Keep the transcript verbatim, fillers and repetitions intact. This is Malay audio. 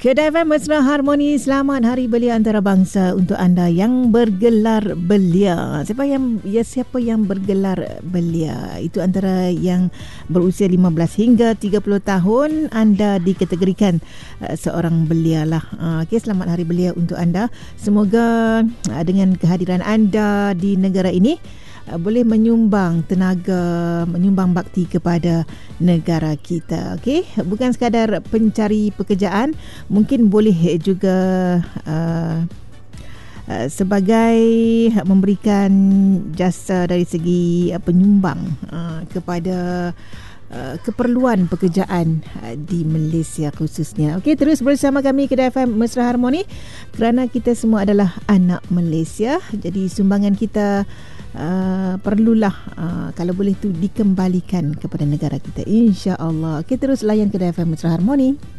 Kedai F M Mesra Harmoni, selamat Hari Belia Antarabangsa untuk anda yang bergelar belia. Siapa yang ya siapa yang bergelar belia? Itu antara yang berusia lima belas hingga tiga puluh tahun, anda dikategorikan uh, seorang belia lah. Uh, Okey, selamat Hari Belia untuk anda. Semoga uh, dengan kehadiran anda di negara ini boleh menyumbang tenaga, menyumbang bakti kepada negara kita. Okey, bukan sekadar pencari pekerjaan, mungkin boleh juga uh, uh, sebagai memberikan jasa dari segi uh, penyumbang uh, kepada Uh, keperluan pekerjaan uh, di Malaysia khususnya. Okey, terus bersama kami Kedai F M Mesra Harmoni kerana kita semua adalah anak Malaysia. Jadi sumbangan kita uh, perlulah uh, kalau boleh tu dikembalikan kepada negara kita, insya-Allah. Okey, terus layan Kedai F M Mesra Harmoni.